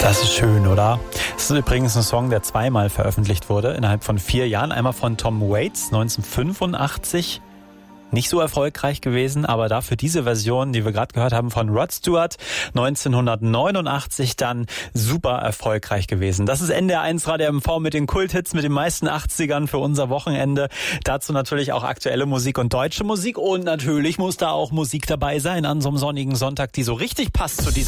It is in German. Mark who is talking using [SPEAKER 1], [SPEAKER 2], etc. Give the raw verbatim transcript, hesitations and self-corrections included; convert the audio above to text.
[SPEAKER 1] Das ist schön, oder? Das ist übrigens ein Song, der zweimal veröffentlicht wurde, innerhalb von vier Jahren. Einmal von Tom Waits neunzehnhundertfünfundachtzig. Nicht so erfolgreich gewesen, aber dafür diese Version, die wir gerade gehört haben, von Rod Stewart neunzehnhundertneunundachtzig dann super erfolgreich gewesen. Das ist N D R eins Radio M V mit den Kulthits, mit den meisten achtzigern für unser Wochenende. Dazu natürlich auch aktuelle Musik und deutsche Musik und natürlich muss da auch Musik dabei sein an so einem sonnigen Sonntag, die so richtig passt zu diesem